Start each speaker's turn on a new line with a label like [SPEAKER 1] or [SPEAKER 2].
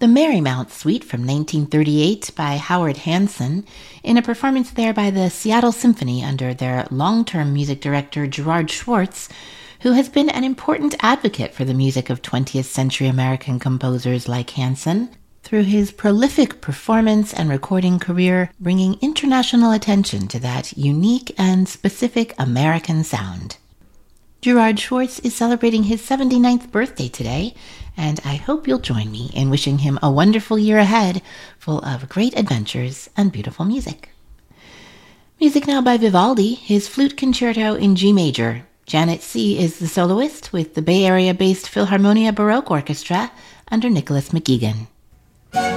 [SPEAKER 1] the Marymount Suite from 1938 by Howard Hanson, in a performance there by the Seattle Symphony under their long-term music director Gerard Schwartz, who has been an important advocate for the music of 20th century American composers like Hanson, through his prolific performance and recording career, bringing international attention to that unique and specific American sound. Gerard Schwartz is celebrating his 79th birthday today, and I hope you'll join me in wishing him a wonderful year ahead, full of great adventures and beautiful music. Music now by Vivaldi, his Flute Concerto in G major. Janet C. is the soloist with the Bay Area-based Philharmonia Baroque Orchestra under Nicholas McGeegan.